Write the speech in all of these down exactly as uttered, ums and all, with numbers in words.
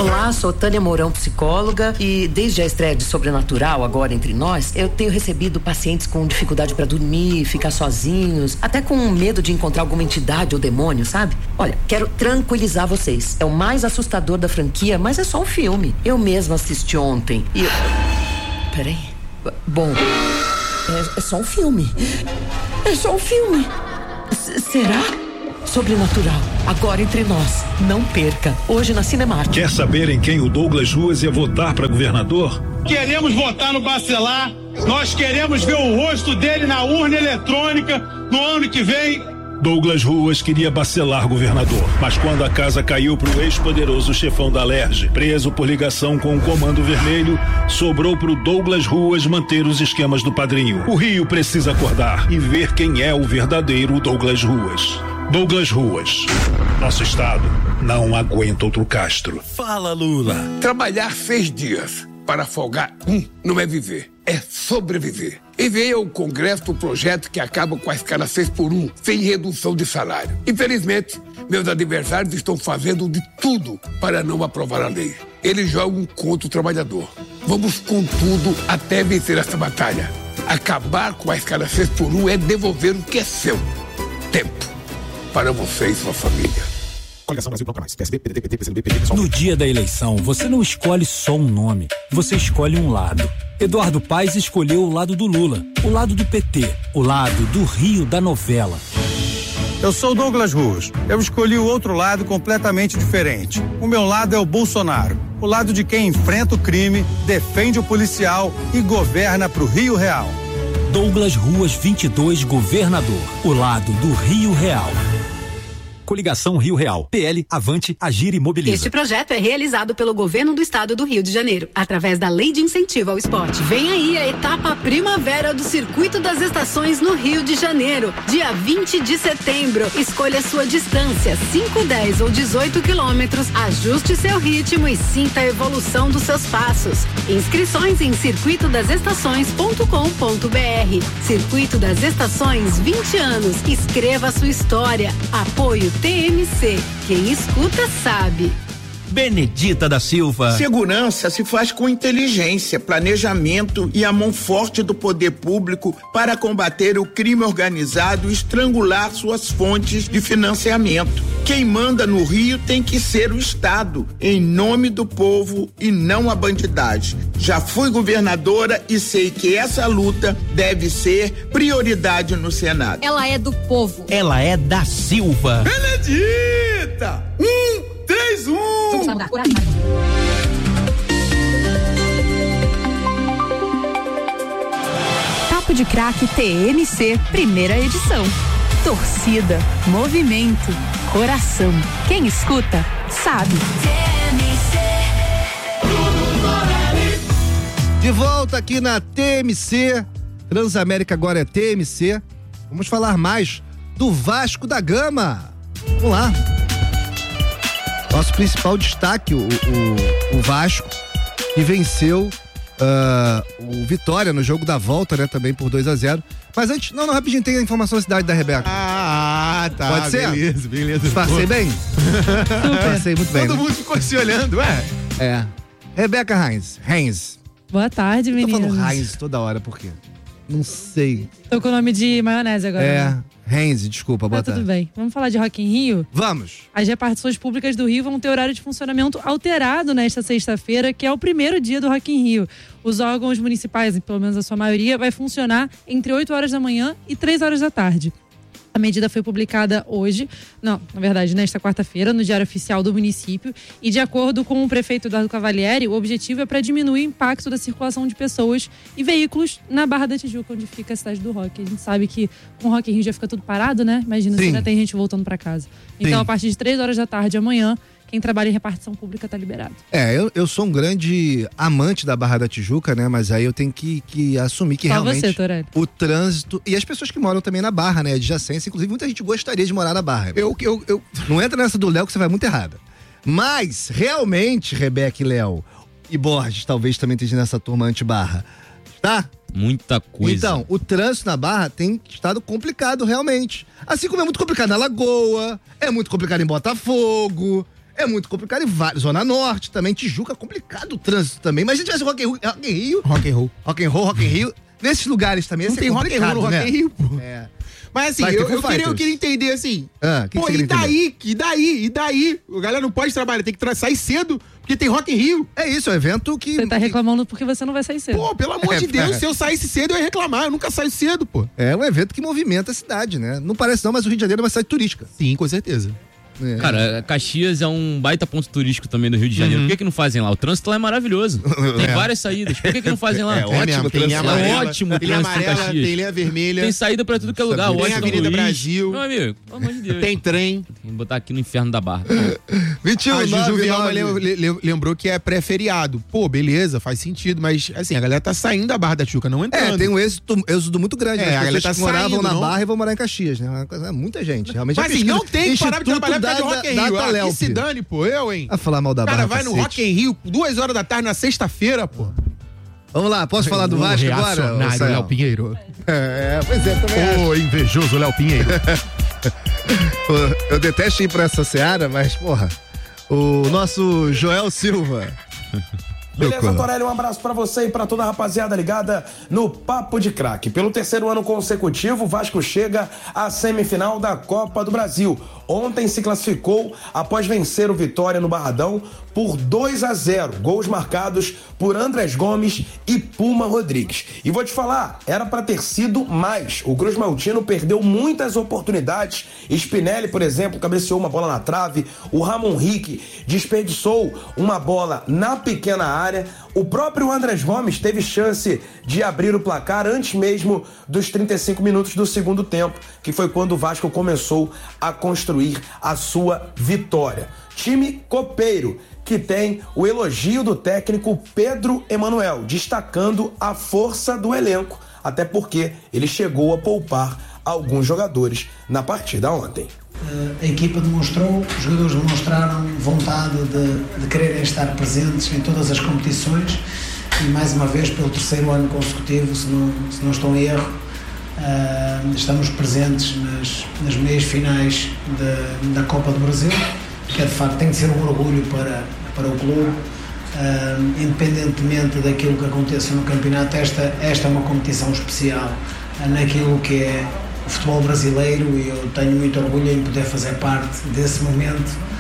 Olá, sou Tânia Mourão, psicóloga, e desde a estreia de Sobrenatural, agora entre nós, eu tenho recebido pacientes com dificuldade para dormir, ficar sozinhos, até com medo de encontrar alguma entidade ou demônio, sabe? Olha, quero tranquilizar vocês. É o mais assustador da franquia, mas é só um filme. Eu mesma assisti ontem e... Peraí. Bom, é, é só um filme. É só um filme. S- será? Sobrenatural, agora entre nós. Não perca, hoje na Cinemark. Quer saber em quem o Douglas Ruas ia votar para governador? Queremos votar no Bacelar. Nós queremos ver o rosto dele na urna eletrônica no ano que vem. Douglas Ruas queria Bacelar governador, mas quando a casa caiu pro ex-poderoso chefão da Alerj, preso por ligação com o Comando Vermelho, sobrou pro Douglas Ruas manter os esquemas do padrinho. O Rio precisa acordar e ver quem é o verdadeiro Douglas Ruas. Douglas Ruas. Nosso estado não aguenta outro Castro. Fala, Lula. Trabalhar seis dias para folgar um não é viver, é sobreviver. Enviei ao Congresso o projeto que acaba com a escala seis por um, sem redução de salário. Infelizmente, meus adversários estão fazendo de tudo para não aprovar a lei. Eles jogam contra o trabalhador. Vamos com tudo até vencer essa batalha. Acabar com a escala seis por um é devolver o que é seu. Tempo. Para você e sua família. Coligação Brasil Bloco Mais, P S D, P D T, P T, P C do B, P D, P S O. No dia da eleição, você não escolhe só um nome, você escolhe um lado. Eduardo Paes escolheu o lado do Lula, o lado do P T, o lado do Rio da novela. Eu sou o Douglas Ruas. Eu escolhi o outro lado completamente diferente. O meu lado é o Bolsonaro. O lado de quem enfrenta o crime, defende o policial e governa pro Rio Real. Douglas Ruas vinte e dois, governador. O lado do Rio Real. Coligação Rio Real. P L, Avante, Agir e Mobiliza. Este projeto é realizado pelo Governo do Estado do Rio de Janeiro, através da Lei de Incentivo ao Esporte. Vem aí a etapa primavera do Circuito das Estações no Rio de Janeiro, dia vinte de setembro. Escolha sua distância, cinco, dez ou dezoito quilômetros. Ajuste seu ritmo e sinta a evolução dos seus passos. Inscrições em circuito das estações ponto com ponto b r. Circuito das Estações, vinte anos. Escreva sua história. Apoio T M C. Quem escuta sabe. Benedita da Silva. Segurança se faz com inteligência, planejamento e a mão forte do poder público para combater o crime organizado e estrangular suas fontes de financiamento. Quem manda no Rio tem que ser o Estado, em nome do povo e não a bandidagem. Já fui governadora e sei que essa luta deve ser prioridade no Senado. Ela é do povo. Ela é da Silva. Benedita! Um, três, um! Papo de Craque T M C, primeira edição. Torcida, movimento, coração. Quem escuta, sabe. De volta aqui na T M C. Transamérica agora é T M C. Vamos falar mais do Vasco da Gama. Vamos lá. Nosso principal destaque, o, o, o Vasco, que venceu uh, o Vitória no jogo da volta, né? Também por dois a zero. Mas antes, não, não, rapidinho, tem a informação da cidade da Rebeca. Ah, tá. Pode ser? Beleza, beleza. Passei bem? Passei muito bem. Todo né? mundo ficou se olhando, ué? É. Rebeca Heinz. Heinz. Boa tarde, meninos. Tô falando Heinz toda hora, por quê? Não sei. Tô com o nome de maionese agora. É. Né? Heinz, desculpa, boa tá tarde. Tudo bem. Vamos falar de Rock in Rio? Vamos. As repartições públicas do Rio vão ter horário de funcionamento alterado nesta sexta-feira, que é o primeiro dia do Rock in Rio. Os órgãos municipais, pelo menos a sua maioria, vai funcionar entre oito horas da manhã e três horas da tarde. A medida foi publicada hoje, não, na verdade, nesta quarta-feira, no Diário Oficial do município. E de acordo com o prefeito Eduardo Cavalieri, o objetivo é para diminuir o impacto da circulação de pessoas e veículos na Barra da Tijuca, onde fica a cidade do rock. A gente sabe que com o Rock in Rio já fica tudo parado, né? Imagina se ainda tem gente voltando para casa. Então, Sim. a partir de três horas da tarde amanhã, quem trabalha em repartição pública tá liberado. É, eu, eu sou um grande amante da Barra da Tijuca, né? Mas aí eu tenho que, que assumir que Só realmente você, Torelli. O trânsito e as pessoas que moram também na Barra, né? Adjacência, inclusive muita gente gostaria de morar na Barra. Eu, eu, eu não entra nessa do Léo que você vai muito errada. Mas, realmente, Rebeca e Léo e Borges talvez também esteja nessa turma anti-Barra, tá? Muita coisa. Então, o trânsito na Barra tem estado complicado realmente. Assim como é muito complicado na Lagoa, é muito complicado em Botafogo. É muito complicado e vários. Zona Norte também, Tijuca, complicado o trânsito também. Mas se tivesse Rock in Rio, Rock in Rio, Rock and roll. Rock and roll, Rock in Rio, nesses lugares também, Não esse tem é rock and roll no Rock né? in Rio, pô. É. Mas assim, Vai ter eu, Foo eu, queria, eu Fighters. queria entender assim. Ah, que que pô, você e queria entender? daí? E daí? E daí? O galera não pode trabalhar, tem que tra- sair cedo, porque tem Rock in Rio. É isso, é um evento que... Você tá reclamando porque você não vai sair cedo. Pô, pelo amor É, de Deus, é. se eu saísse cedo, eu ia reclamar. Eu nunca saio cedo, pô. É um evento que movimenta a cidade, né? Não parece não, mas o Rio de Janeiro é uma cidade turística. Sim, com certeza. É. Cara, Caxias é um baita ponto turístico também do Rio de Janeiro. Uhum. Por que que não fazem lá? O trânsito lá é maravilhoso. Tem É. várias saídas. Por que que não fazem lá? É ótimo, tem linha É amarela, ótimo tem linha trânsito em amarela, Caxias. tem linha vermelha, Tem saída pra tudo que é lugar. Tem Washington Avenida Luiz. Brasil. Meu amigo, pelo amor de Deus. tem trem. Tem que botar aqui no inferno da Barra. vinte e um, A Juju nove, Vielma nove. le- le- lembrou que é pré-feriado. Pô, beleza, faz sentido, mas assim, a galera tá saindo da Barra da Tijuca, não entrando. É, tem um êxodo, êxodo muito grande. É, né? a As galera pessoas tá que moravam saindo, na não? Barra e vão morar em Caxias, né? Uma coisa- Muita gente, realmente. Mas a assim, pesquisa- não tem que parar de Instituto trabalhar por causa de da- Rock in da Rio. Ah, que Atalelp. se dane, pô, eu, hein? A falar mal da O cara Barra, vai no cacete. Rock in Rio duas horas da tarde na sexta-feira, pô. Vamos lá, posso falar do Vasco agora? ô, Reacionário, Sayão? Léo Pinheiro. É, pois é, também acho. Ô, invejoso Léo Pinheiro. Pô, eu detesto ir pra essa seara, mas, porra, o nosso Joel Silva. Beleza, Torelli, um abraço pra você e pra toda a rapaziada ligada no Papo de Craque. Pelo terceiro ano consecutivo, o Vasco chega à semifinal da Copa do Brasil. Ontem se classificou após vencer o Vitória no Barradão por dois a zero. Gols marcados por Andrés Gomes e Puma Rodrigues. E vou te falar, era pra ter sido mais. O Cruz Maltino perdeu muitas oportunidades. Spinelli, por exemplo, cabeceou uma bola na trave. O Ramon Rick desperdiçou uma bola na pequena área. O próprio Andrés Gomes teve chance de abrir o placar antes mesmo dos trinta e cinco minutos do segundo tempo, que foi quando o Vasco começou a construir a sua vitória. Time copeiro, que tem o elogio do técnico Pedro Emanuel, destacando a força do elenco, até porque ele chegou a poupar alguns jogadores na partida ontem. A equipa demonstrou, os jogadores demonstraram vontade de, de quererem estar presentes em todas as competições e mais uma vez pelo terceiro ano consecutivo, se não, se não estou em erro, uh, estamos presentes nas, nas meias finais de, da Copa do Brasil, que é de facto tem de ser um orgulho para, para o clube, uh, independentemente daquilo que aconteça no campeonato. Esta, esta é uma competição especial uh, naquilo que é o futebol brasileiro e eu tenho muito orgulho em poder fazer parte desse momento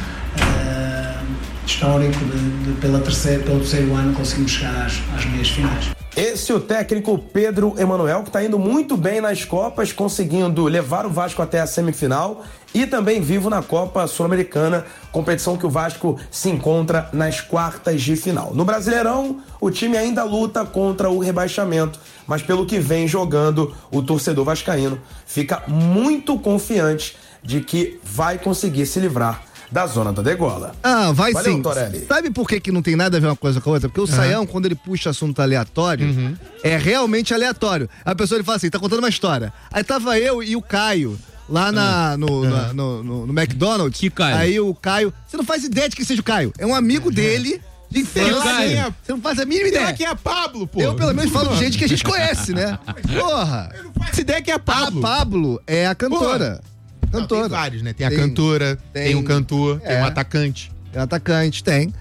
uh, histórico de, de pela terceira, pelo terceiro ano conseguimos chegar às, às meias finais. Esse é o técnico Pedro Emanuel, que está indo muito bem nas Copas, conseguindo levar o Vasco até a semifinal e também vivo na Copa Sul-Americana, competição que o Vasco se encontra nas quartas de final. No Brasileirão, o time ainda luta contra o rebaixamento, mas pelo que vem jogando, o torcedor vascaíno fica muito confiante de que vai conseguir se livrar da zona da degola. Ah, vai Valeu, sim. Torelli. Sabe por que, que não tem nada a ver uma coisa com a outra? Porque o Uhum. Saião, quando ele puxa assunto aleatório, Uhum. é realmente aleatório. A pessoa ele fala assim, tá contando uma história. Aí tava eu e o Caio lá na, no, na- no, no, no McDonald's. Que Caio? Aí o Caio... Você não faz ideia de que seja o Caio. É um amigo dele de infância. Caio? Você não faz a mínima Será ideia. que é Pablo, pô? Eu, pelo menos, falo de gente que a gente conhece, né? Porra! Eu não faço ideia que é A Pablo. Pablo é a cantora. Não, Cantora. tem vários, né? Tem a Tem- cantora, tem, tem- um cantor, tem é. um atacante. É um atacante, tem.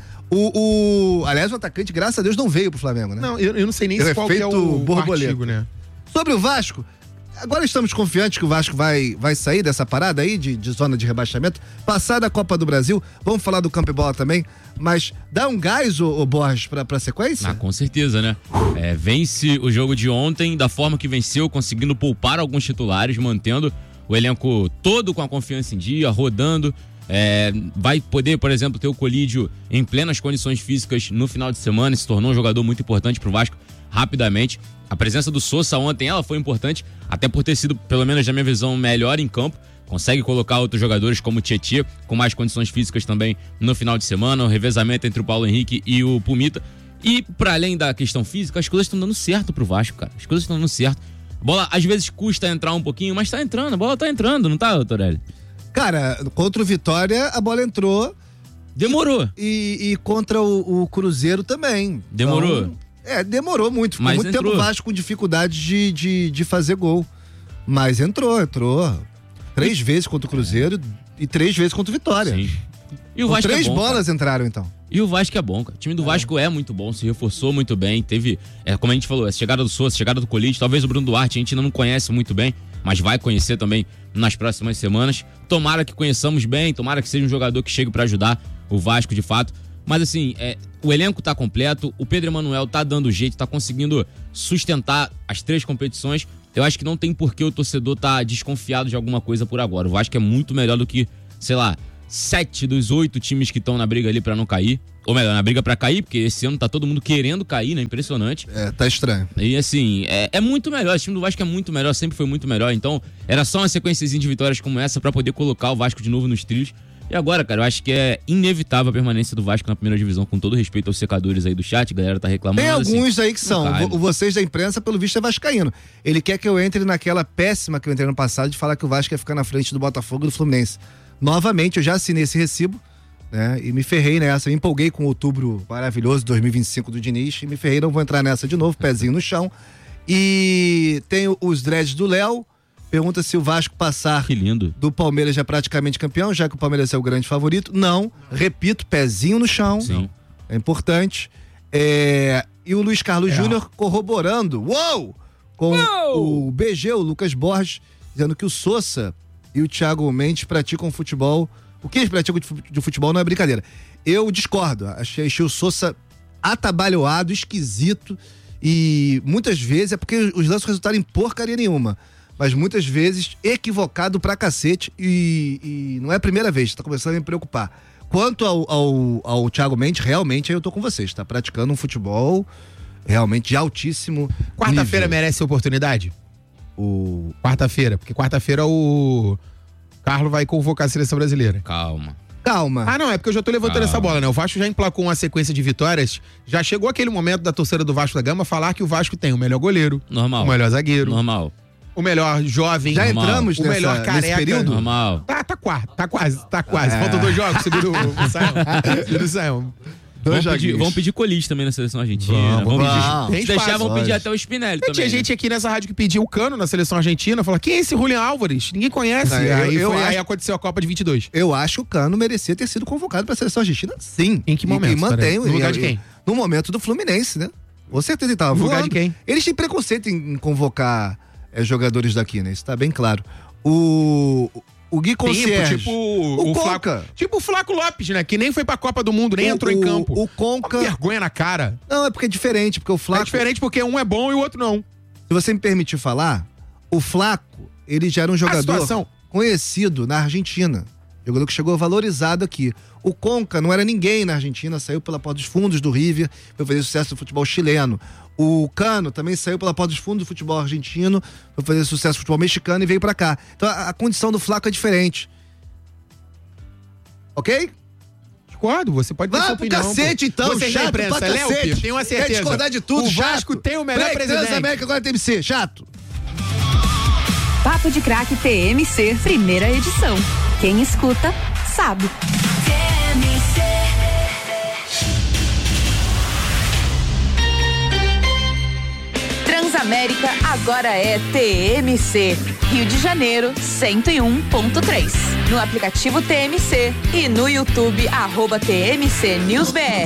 O, o- aliás, o atacante, graças a Deus, não veio pro Flamengo, né? Não, eu, eu não sei nem Ele se é qual que é feito o, o borboleta. artigo, né? Sobre o Vasco, agora estamos confiantes que o Vasco vai, vai sair dessa parada aí de, de zona de rebaixamento, passar da Copa do Brasil, vamos falar do campo e bola também, mas dá um gás, ô, ô Borges, pra, pra sequência? Ah, com certeza, né? É, vence o jogo de ontem da forma que venceu, conseguindo poupar alguns titulares, mantendo o elenco todo com a confiança em dia, rodando. É, vai poder, por exemplo, ter o Colídio em plenas condições físicas no final de semana, se tornou um jogador muito importante pro Vasco rapidamente. A presença do Sousa ontem, ela foi importante, até por ter sido, pelo menos na minha visão, melhor em campo. Consegue colocar outros jogadores como o Tietê, com mais condições físicas também no final de semana, o revezamento entre o Paulo Henrique e o Pumita. E, para além da questão física, as coisas estão dando certo pro Vasco, cara. As coisas estão dando certo. A bola, às vezes, custa entrar um pouquinho, mas tá entrando, a bola tá entrando, não tá, Torelli? Cara, contra o Vitória, a bola entrou. Demorou. E, e contra o, o Cruzeiro também. Demorou. Então, é, demorou muito. Ficou Mas muito entrou. tempo o Vasco com dificuldade de, de, de fazer gol. Mas entrou, entrou. Três vezes contra o Cruzeiro e três vezes contra o Vitória. Sim. E o Vasco três é bom, bolas cara. entraram, então. E o Vasco é bom, cara. O time do Vasco é muito bom, se reforçou muito bem. Teve, é, como a gente falou, a chegada do Sousa, a chegada do Colite, talvez o Bruno Duarte a gente ainda não conhece muito bem, mas vai conhecer também nas próximas semanas. Tomara que conheçamos bem, tomara que seja um jogador que chegue pra ajudar o Vasco de fato. Mas assim, é, o elenco tá completo, o Pedro Emanuel tá dando jeito, tá conseguindo sustentar as três competições. Eu acho que não tem por que o torcedor tá desconfiado de alguma coisa por agora. O Vasco é muito melhor do que, sei lá, sete dos oito times que estão na briga ali pra não cair. Ou melhor, na briga pra cair, porque esse ano tá todo mundo querendo cair, né? Impressionante. É, tá estranho. E assim, é, é muito melhor. O time do Vasco é muito melhor, sempre foi muito melhor. Então, era só uma sequenciazinha de vitórias como essa pra poder colocar o Vasco de novo nos trilhos. E agora, cara, eu acho que é inevitável a permanência do Vasco na primeira divisão, com todo respeito aos secadores aí do chat, a galera tá reclamando. Tem alguns assim, aí que são. cai, Vo- Vocês da imprensa, pelo visto, é vascaíno. Ele quer que eu entre naquela péssima que eu entrei no passado de falar que o Vasco ia ficar na frente do Botafogo e do Fluminense. Novamente, eu já assinei esse recibo, né? E me ferrei nessa. Eu me empolguei com o outubro maravilhoso de dois mil e vinte e cinco do Diniz e me ferrei, não vou entrar nessa de novo, pezinho no chão. E tem os dreads do Léo. Pergunta se o Vasco passar que lindo. do Palmeiras já é praticamente campeão, já que o Palmeiras é o grande favorito. Não, repito, pezinho no chão. Sim. É importante. É, e o Luiz Carlos É. Júnior corroborando, uou! Com Uou! o B G, o Lucas Borges, dizendo que o Sousa e o Thiago Mendes praticam futebol. O que eles praticam de fu- de futebol não é brincadeira. Eu discordo. Achei, achei o Sousa atabalhoado, esquisito. E muitas vezes é porque os lances resultaram em porcaria nenhuma. Mas muitas vezes equivocado pra cacete e, e não é a primeira vez, tá começando a me preocupar. Quanto ao, ao, ao Thiago Mendes, realmente aí eu tô com vocês, tá praticando um futebol realmente de altíssimo Quarta-feira nível. merece oportunidade? O... Quarta-feira, porque quarta-feira o Carlos vai convocar a seleção brasileira. Calma. Calma. Ah, não, é porque eu já tô levantando Calma. essa bola, né? O Vasco já emplacou uma sequência de vitórias. Já chegou aquele momento da torcida do Vasco da Gama falar que o Vasco tem o melhor goleiro, Normal. o melhor zagueiro, Normal. o melhor jovem, Já Normal. entramos o nessa, melhor nesse careca. período? Normal. Tá, tá quase, tá quase, tá quase. É. Faltam dois jogos, segundo o, o Sayão. Segundo o Sayão. Vamos pedir, joguinhos. vamos pedir Colite também na seleção argentina. Vamos, Vamos, vamos. pedir. Se deixar, Tem vamos pedir espaço. até o Spinelli E também. tinha né? gente aqui nessa rádio que pediu o Cano na seleção argentina, falou, quem é esse Julian Álvares? Ninguém conhece. Não, eu- aí, eu foi- acho- aí aconteceu a Copa de vinte e dois. Eu acho que o Cano merecia ter sido convocado pra seleção argentina, sim. Em que E- momento, E, mantém. Tarek? No lugar de e- quem? No momento do Fluminense, né? Com certeza ele tava No lugar voando. de quem? Eles têm preconceito em, em convocar é, jogadores daqui, né? Isso tá bem claro. O, o Gui Concierge. Tipo, o, o Conca. Flaco, tipo o Flaco Lopes, né? Que nem foi pra Copa do Mundo, nem O- entrou em o- campo. O Conca. Uma vergonha na cara. Não, é porque é diferente, porque o Flaco. É diferente porque um é bom e o outro não. Se você me permitir falar, o Flaco, ele já era um jogador situação- conhecido na Argentina. Jogador que chegou valorizado aqui. O Conca não era ninguém na Argentina, saiu pela porta dos fundos do River, foi fazer sucesso no futebol chileno. O Cano também saiu pela porta dos fundos do futebol argentino, foi fazer sucesso no futebol mexicano e veio pra cá. Então a, a condição do Flaco é diferente. Ok? Discordo, você pode ter Vá sua pro opinião. cacete, pô. então, Você chato da imprensa, pra Léo, cacete. tenho uma Quer certeza. discordar de tudo, o chato. Vasco tem o melhor Peraí, presidente. Transamérica agora tem que ser, chato. Papo de Craque T M C, primeira edição. Quem escuta, sabe. Transamérica agora é T M C. Rio de Janeiro, cento e um ponto três. No aplicativo T M C e no YouTube, arroba T M C News B R.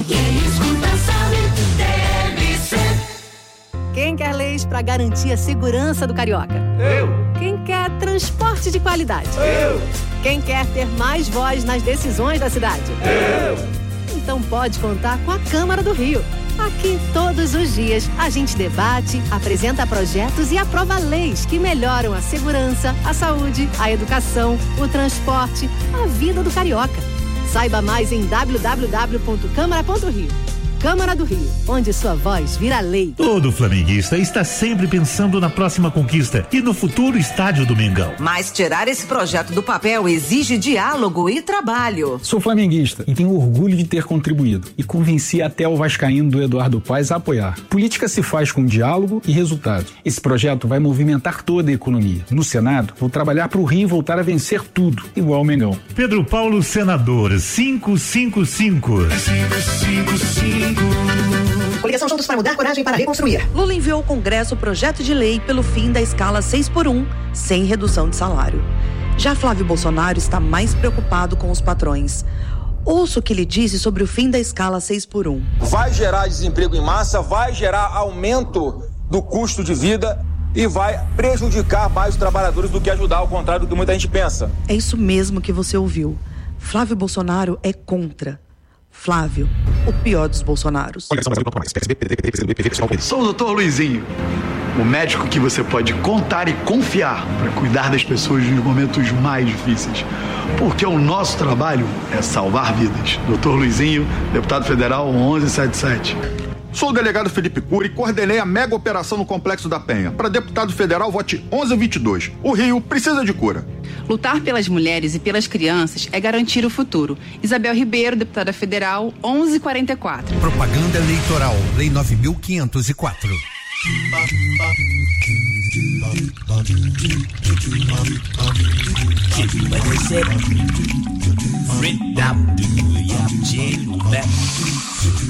Quem quer leis para garantir a segurança do carioca? Eu. Quem quer transporte de qualidade? Eu. Quem quer ter mais voz nas decisões da cidade? Eu. Então pode contar com a Câmara do Rio. Aqui, todos os dias, a gente debate, apresenta projetos e aprova leis que melhoram a segurança, a saúde, a educação, o transporte, a vida do carioca. Saiba mais em w w w ponto câmara ponto rio. Câmara do Rio, onde sua voz vira lei. Todo flamenguista está sempre pensando na próxima conquista e no futuro estádio do Mengão. Mas tirar esse projeto do papel exige diálogo e trabalho. Sou flamenguista e tenho orgulho de ter contribuído e convenci até o vascaíno do Eduardo Paes a apoiar. Política se faz com diálogo e resultados. Esse projeto vai movimentar toda a economia. No Senado, vou trabalhar para o Rio voltar a vencer tudo, igual ao Mengão. Pedro Paulo, senador, quinhentos e cinquenta e cinco. Coligação Juntos para Mudar, Coragem para Reconstruir. Lula enviou ao Congresso o projeto de lei pelo fim da escala seis por um, sem redução de salário. Já Flávio Bolsonaro está mais preocupado com os patrões. Ouça o que ele disse sobre o fim da escala seis por um. Vai gerar desemprego em massa, vai gerar aumento do custo de vida e vai prejudicar mais os trabalhadores do que ajudar, ao contrário do que muita gente pensa. É isso mesmo que você ouviu. Flávio Bolsonaro é contra. Flávio, o pior dos Bolsonaros. Sou o doutor Luizinho, o médico que você pode contar e confiar para cuidar das pessoas nos momentos mais difíceis. Porque o nosso trabalho é salvar vidas. doutor Luizinho, deputado federal onze setenta e sete. Sou o delegado Felipe Cury e coordenei a mega operação no Complexo da Penha. Para deputado federal, vote onze vinte e dois. O Rio precisa de cura. Lutar pelas mulheres e pelas crianças é garantir o futuro. Isabel Ribeiro, deputada federal, onze quarenta e quatro. Propaganda eleitoral, Lei nove mil quinhentos e quatro. Freedom, do you